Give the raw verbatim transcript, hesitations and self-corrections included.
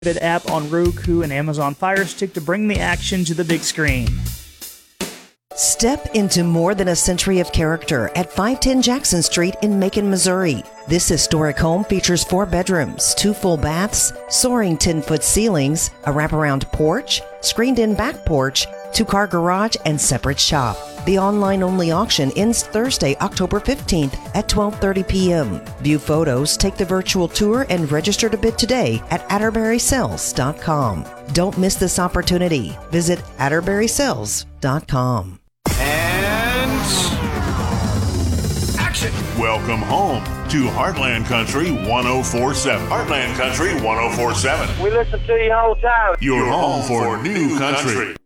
app on Roku and Amazon Fire Stick to bring the action to the big screen. Step into more than a century of character at five ten Jackson Street in Macon, Missouri. This historic home features four bedrooms, two full baths, soaring ten-foot ceilings, a wraparound porch, screened-in back porch, two-car garage, and separate shop. The online-only auction ends Thursday, October fifteenth at twelve thirty p.m. View photos, take the virtual tour, and register to bid today at atterbury sales dot com. Don't miss this opportunity. Visit atterbury sales dot com. And action! Welcome home to Heartland Country one oh four point seven. Heartland Country one oh four point seven. We listen to you all the time. Your home for new country.